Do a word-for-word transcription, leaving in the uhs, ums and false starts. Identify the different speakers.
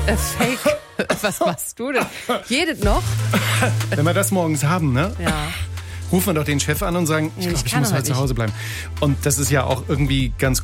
Speaker 1: Äh, Fake. Was machst du denn? Jedes noch?
Speaker 2: Wenn wir das morgens haben, ne?
Speaker 1: Ja.
Speaker 2: Rufen wir doch den Chef an und sagen, ich
Speaker 1: Nee,
Speaker 2: glaube,
Speaker 1: ich
Speaker 2: ich
Speaker 1: kann
Speaker 2: muss
Speaker 1: heute
Speaker 2: halt zu
Speaker 1: nicht.
Speaker 2: Hause bleiben. Und das ist ja auch irgendwie ganz